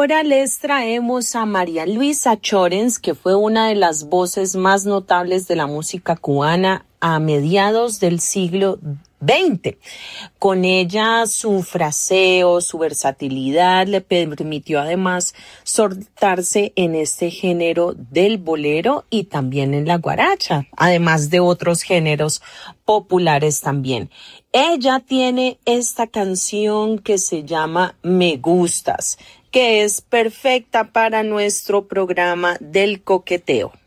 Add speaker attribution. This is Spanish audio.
Speaker 1: ahora les traemos a María Luisa Chorens, que fue una de las voces más notables de la música cubana a mediados del siglo XX. Con ella su fraseo, su versatilidad le permitió además soltarse en este género del bolero y también en la guaracha, además de otros géneros populares también. Ella tiene esta canción que se llama Me Gustas, que es perfecta para nuestro programa del coqueteo.